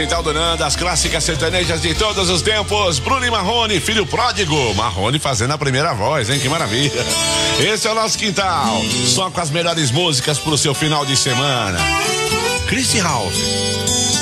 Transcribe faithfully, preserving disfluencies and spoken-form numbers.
Quintal do Nanda, as clássicas sertanejas de todos os tempos. Bruno e Marrone, filho pródigo. Marrone fazendo a primeira voz, hein? Que maravilha. Esse é o nosso quintal. Só com as melhores músicas pro seu final de semana. Chris House.